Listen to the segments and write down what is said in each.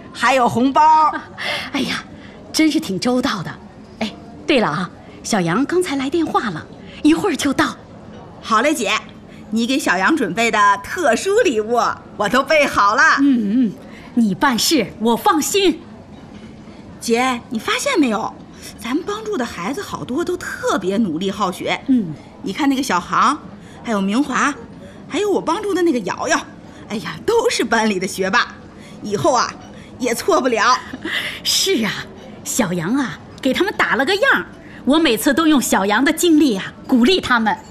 还有红包。 哎呀，真是挺周到的。哎，对了啊，小杨刚才来电话了，一会儿就到。 好嘞，姐，你给小杨准备的特殊礼物我都备好了。 你办事我放心。 姐，你发现没有，咱们帮助的孩子好多都特别努力好学。你看那个小航，还有明华，还有我帮助的那个瑶瑶，哎呀，都是班里的学霸，以后啊也错不了。 是啊，小杨啊给他们打了个样，我每次都用小杨的经历啊鼓励他们。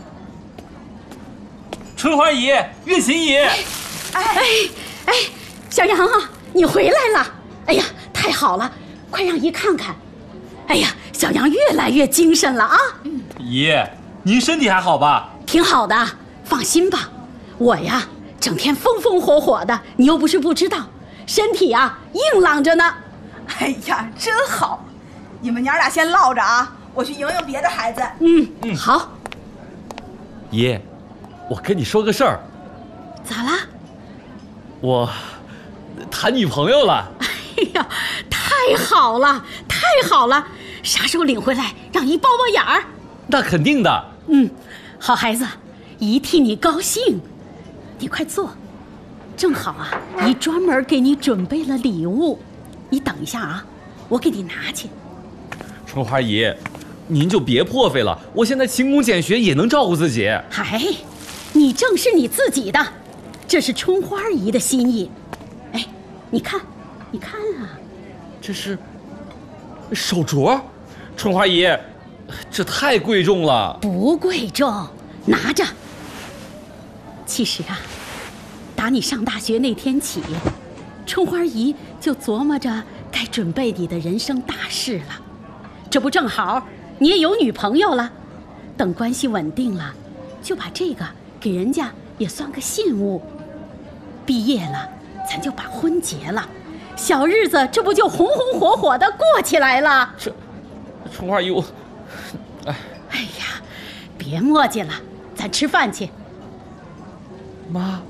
春花姨，月琴姨。 哎，小杨啊，你回来了！哎呀，太好了，快让姨看看。哎呀，小杨越来越精神了啊！ 姨，您身体还好吧？ 挺好的，放心吧。我呀，整天风风火火的，你又不是不知道，身体啊硬朗着呢。 哎呀，真好！你们娘俩先唠着啊，我去迎迎别的孩子。 好。 姨，我跟你说个事儿。 咋啦？ 我谈女朋友了。 哎呀，太好了，太好了！啥时候领回来，让姨包包眼儿？ 那肯定的。 好孩子，姨替你高兴。你快坐，正好啊，姨专门给你准备了礼物。你等一下啊，我给你拿去。 春花姨，您就别破费了，我现在勤工俭学也能照顾自己。 哎，你正是你自己的，这是春花姨的心意。哎，你看啊， 这是手镯，春花姨，这太贵重了。 不贵重，拿着。其实啊，打你上大学那天起，春花姨就琢磨着该准备你的人生大事了。这不正好你也有女朋友了，等关系稳定了，就把这个给人家也算个信物。毕业了，咱就把婚结了，小日子这不就红红火火的过起来了？ 春花姨， 哎呀，别磨叽了，咱吃饭去。 妈，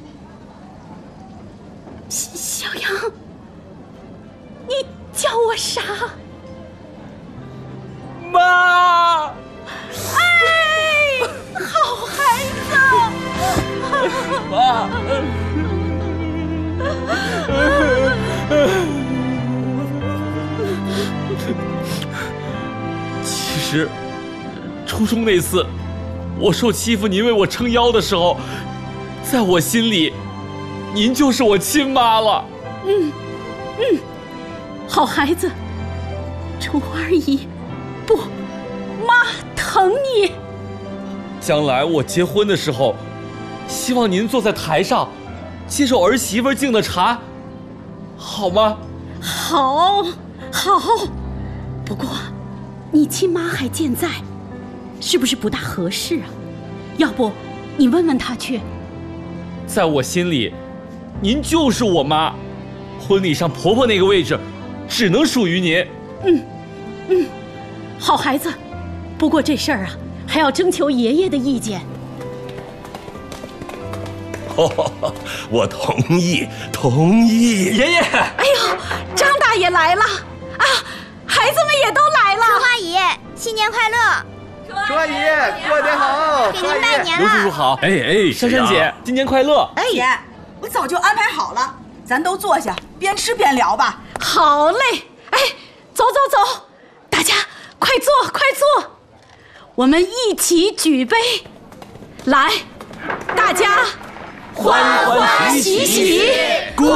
小杨，你叫我啥？ 妈！ 哎，好孩子！ 妈！其实，初中那次，我受欺负，您为我撑腰的时候，在我心里，您就是我亲妈了。 好孩子，春花姨，不，妈疼你。 将来我结婚的时候，希望您坐在台上，接受儿媳妇敬的茶，好吗？ 好。不过，你亲妈还健在，是不是不大合适啊？要不，你问问她去。 在我心里，您就是我妈，婚礼上婆婆那个位置，只能属于您。 好孩子，不过这事儿啊，还要征求爷爷的意见。 我同意。 爷爷， 哎呦，张大爷来了啊！孩子们也都来了。 春花姨，新年快乐！ 春花姨，过年好！ 给您拜年了。 刘叔叔好。珊珊姐，新年快乐！ 姐，我早就安排好了，咱都坐下，边吃边聊吧。 好嘞，哎，走，大家快坐，我们一起举杯，来，大家欢欢喜喜， 恭